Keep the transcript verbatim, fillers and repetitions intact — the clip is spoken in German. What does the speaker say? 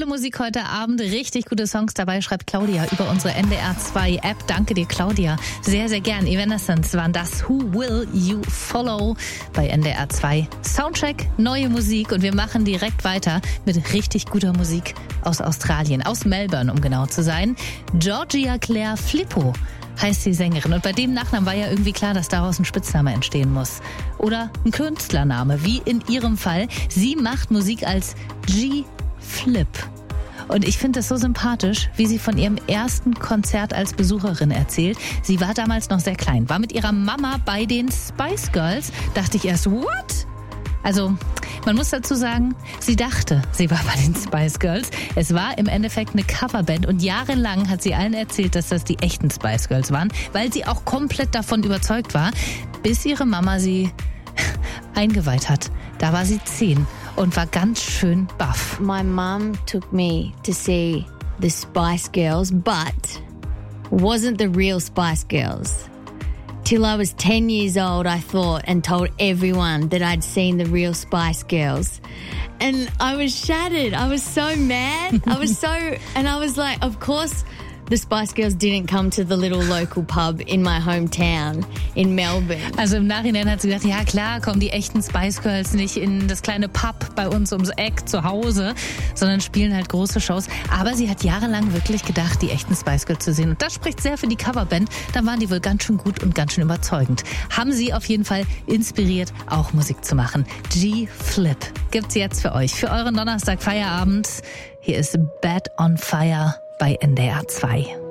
Tolle Musik heute Abend, richtig gute Songs dabei, schreibt Claudia über unsere N D R zwei App. Danke dir, Claudia. Sehr, sehr gern. Evanescence waren das Who Will You Follow bei N D R zwei. Soundcheck, neue Musik und wir machen direkt weiter mit richtig guter Musik aus Australien, aus Melbourne, um genau zu sein. Georgia Claire Flippo heißt die Sängerin. Und bei dem Nachnamen war ja irgendwie klar, dass daraus ein Spitzname entstehen muss. Oder ein Künstlername, wie in ihrem Fall. Sie macht Musik als G-Flip. Und ich finde das so sympathisch, wie sie von ihrem ersten Konzert als Besucherin erzählt. Sie war damals noch sehr klein, war mit ihrer Mama bei den Spice Girls. Dachte ich erst, what? Also, man muss dazu sagen, sie dachte, sie war bei den Spice Girls. Es war im Endeffekt eine Coverband und jahrelang hat sie allen erzählt, dass das die echten Spice Girls waren, weil sie auch komplett davon überzeugt war, bis ihre Mama sie eingeweiht hat. Da war sie zehn und war ganz schön baff. My mum took me to see the Spice Girls, but wasn't the real Spice Girls. Till I was ten years old, I thought, and told everyone that I'd seen the real Spice Girls. And I was shattered. I was so mad. I was so, and I was like, of course, the Spice Girls didn't come to the little local pub in my hometown in Melbourne. Also im Nachhinein hat sie gedacht, ja klar, kommen die echten Spice Girls nicht in das kleine Pub bei uns ums Eck zu Hause, sondern spielen halt große Shows. Aber sie hat jahrelang wirklich gedacht, die echten Spice Girls zu sehen. Und das spricht sehr für die Coverband. Da waren die wohl ganz schön gut und ganz schön überzeugend. Haben sie auf jeden Fall inspiriert, auch Musik zu machen. G-Flip gibt's jetzt für euch, für euren Donnerstag Feierabend. Hier ist Bad on Fire bei N D R zwei.